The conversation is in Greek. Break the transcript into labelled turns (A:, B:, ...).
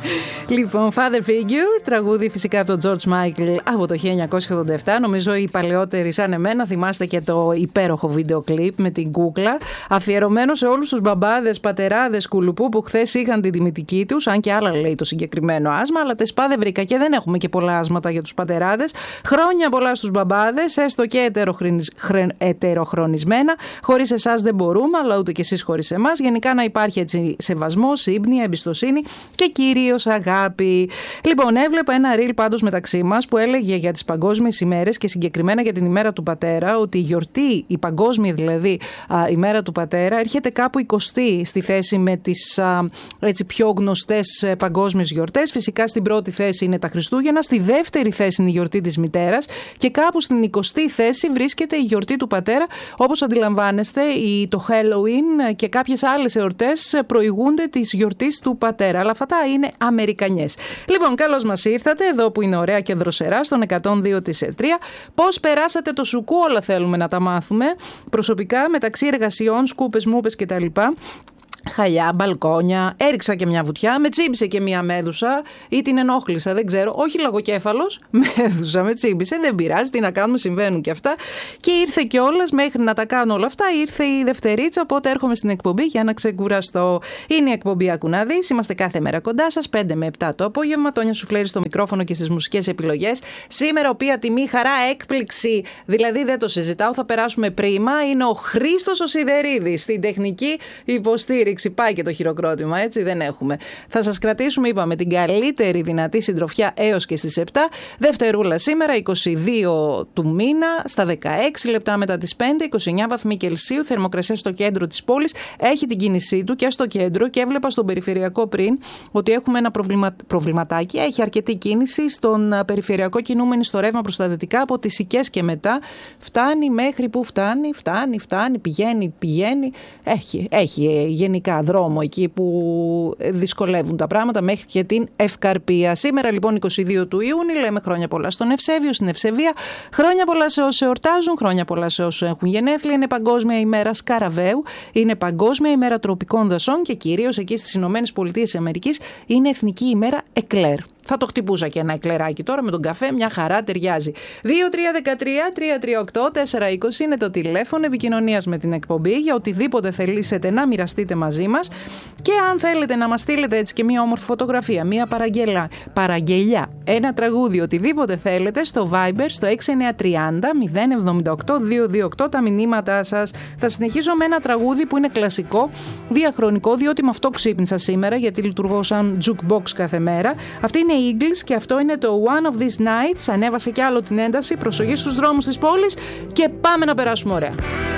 A: Λοιπόν, Father Figure, τραγούδι φυσικά από τον George Michael από το 1987. Νομίζω οι παλαιότεροι σαν εμένα θυμάστε και το υπέροχο βίντεο κλιπ με την κούκλα, αφιερωμένο σε όλους τους μπαμπάδες, πατεράδες, κουλουπού που χθες είχαν την τιμητική τους, αν και άλλα λέει το συγκεκριμένο άσμα, αλλά τεσπά δεν βρήκα και δεν έχουμε και πολλά άσματα για τους πατεράδες. Χρόνια πολλά στους μπαμπάδες, έστω και ετεροχρονισμένα. Χωρίς εσάς δεν μπορούμε, αλλά ούτε και εσείς χωρίς εμάς. Γενικά να υπάρχει έτσι σεβασμός, σύμπνοια, εμπιστοσύνη και κυρίως αγάπη. Λοιπόν, έβλεπα ένα reel πάντως μεταξύ μας που έλεγε για τις παγκόσμιες ημέρες και συγκεκριμένα για την ημέρα του πατέρα, ότι η γιορτή, η παγκόσμια δηλαδή ημέρα του πατέρα, έρχεται κάπου 20η στη θέση με τις έτσι πιο γνωστές παγκόσμιες γιορτές. Φυσικά στην πρώτη θέση είναι τα Χριστούγεννα, στη δεύτερη θέση είναι η γιορτή της μητέρας και κάπου στην 20η θέση βρίσκεται η γιορτή του πατέρα. Όπως αντιλαμβάνεστε, το Halloween και κάποιες άλλες εορτές προηγούνται της γιορτής του πατέρα, αλλά αυτά είναι Αμερικανιές. Λοιπόν, καλώς μας ήρθατε εδώ που είναι ωραία και δροσερά στον 102,3. Πώς περάσατε το σουκού, όλα θέλουμε να τα μάθουμε. Προσωπικά, μεταξύ εργασιών, σκούπες, μούπες κτλ. Χαλιά, μπαλκόνια, έριξα και μια βουτιά, με τσίμπησε και μια μέδουσα ή την ενόχλησα, δεν ξέρω, όχι λαγοκέφαλος, μέδουσα με τσίμπησε, δεν πειράζει, τι να κάνουμε, συμβαίνουν και αυτά. Και ήρθε κιόλας μέχρι να τα κάνω όλα αυτά, ήρθε η Δευτερίτσα, οπότε έρχομαι στην εκπομπή για να ξεκουραστώ. Είναι η εκπομπή Άκου να δεις, είμαστε κάθε μέρα κοντά σας, 5 με 7 το απόγευμα, Τόνια Σουφλέρη στο μικρόφωνο και στις μουσικές επιλογές. Σήμερα, οποία τιμή, χαρά, έκπληξη, δηλαδή δεν το συζητάω, θα περάσουμε πρίμα, είναι ο Χρήστος ο Σιδερίδης στην τεχνική υποστήριξη. Πάει και το χειροκρότημα, έτσι δεν έχουμε. Θα σας κρατήσουμε, είπαμε, την καλύτερη δυνατή συντροφιά έως και στις 7. Δευτερούλα σήμερα, 22 του μήνα, στα 16 λεπτά μετά τις 5, 29 βαθμοί Κελσίου, θερμοκρασία στο κέντρο της πόλης. Έχει την κίνησή του και στο κέντρο και έβλεπα στον περιφερειακό πριν ότι έχουμε ένα προβληματάκι. Έχει αρκετή κίνηση στον περιφερειακό, κινούμενη στο ρεύμα προς τα δυτικά από τις Σικές και μετά. Φτάνει μέχρι που φτάνει, πηγαίνει. Έχει γενικά δρόμο εκεί που δυσκολεύουν τα πράγματα μέχρι και την Ευκαρπία. Σήμερα λοιπόν 22 του Ιούνιου λέμε χρόνια πολλά στον Ευσέβιο, στην Ευσεβία, χρόνια πολλά σε όσους εορτάζουν, χρόνια πολλά σε όσους έχουν γενέθλια. Είναι Παγκόσμια ημέρα Σκαραβαίου, είναι Παγκόσμια ημέρα τροπικών δασών και κυρίως εκεί στις ΗΠΑ είναι Εθνική ημέρα Εκλέρ. Θα το χτυπούσα και ένα εκλεράκι τώρα με τον καφέ, μια χαρά ταιριάζει. 2-3-13-338-420 είναι το τηλέφωνο επικοινωνίας με την εκπομπή για οτιδήποτε θελήσετε να μοιραστείτε μαζί μας. Και αν θέλετε να μας στείλετε έτσι και μια όμορφη φωτογραφία, μια παραγγελιά, ένα τραγούδι, οτιδήποτε θέλετε, στο Viber, στο 6930-078-228 τα μηνύματά σας. Θα συνεχίσω με ένα τραγούδι που είναι κλασικό, διαχρονικό, διότι με αυτό ξύπνησα σήμερα, γιατί λειτουργώ σαν jukebox κάθε μέρα. Αυτή είναι η Eagles και αυτό είναι το One of These Nights. Ανέβασε κι άλλο την ένταση, προσοχή στους δρόμους της πόλης και πάμε να περάσουμε ωραία.